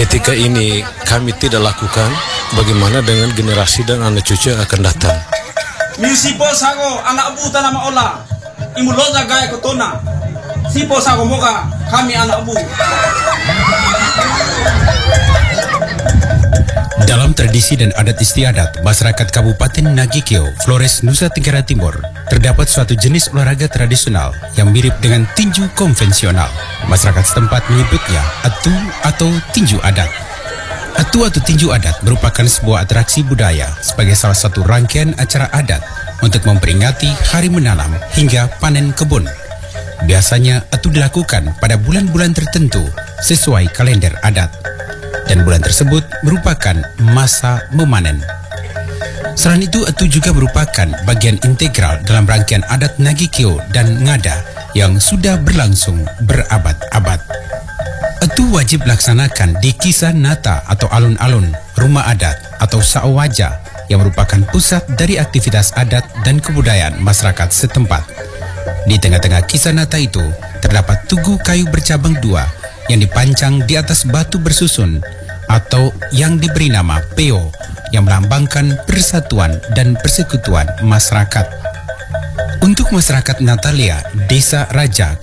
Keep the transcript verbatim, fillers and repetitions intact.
Ketika ini kami tidak lakukan, bagaimana dengan generasi dan anak cucu yang akan datang? Musipo sago anak abu tanah maola, imuloza gaya kotona. Sipo sago moga kami anak abu. Dalam tradisi dan adat istiadat masyarakat Kabupaten Nagikeo, Flores, Nusa Tenggara Timur, terdapat suatu jenis olahraga tradisional yang mirip dengan tinju konvensional. Masyarakat setempat menyebutnya atu atau tinju adat. Atu atau tinju adat merupakan sebuah atraksi budaya sebagai salah satu rangkaian acara adat untuk memperingati hari menanam hingga panen kebun. Biasanya atu dilakukan pada bulan-bulan tertentu sesuai kalender adat. Dan bulan tersebut merupakan masa memanen. Selain itu, atu juga merupakan bagian integral dalam rangkaian adat Nagikeo dan Ngada yang sudah berlangsung berabad-abad. Atu wajib dilaksanakan di Kisah Nata atau alun-alun, rumah adat atau Saowaja yang merupakan pusat dari aktivitas adat dan kebudayaan masyarakat setempat. Di tengah-tengah Kisah Nata itu terdapat tugu kayu bercabang dua yang dipancang di atas batu bersusun atau yang diberi nama peo yang melambangkan persatuan dan persekutuan masyarakat. Untuk masyarakat Natalia, Desa Raja,